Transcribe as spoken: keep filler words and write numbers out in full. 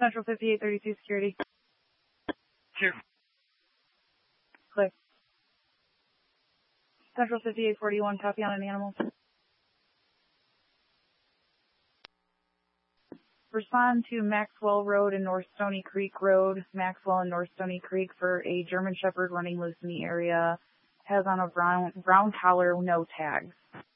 Central fifty-eight thirty-two security. Two. Click. Central fifty-eight forty-one, copy on an animal. Respond to Maxwell Road and North Stony Creek Road, Maxwell and North Stony Creek, for a German Shepherd running loose in the area. Has on a brown brown collar, no tags.